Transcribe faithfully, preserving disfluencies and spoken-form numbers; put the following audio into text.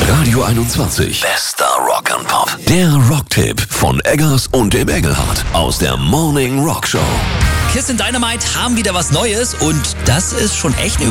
Radio einundzwanzig. Bester Rock and Pop. Der Rocktipp von Eggers und dem Engelhardt aus der Morning Rock Show. Kiss and Dynamite haben wieder was Neues und das ist schon echt eine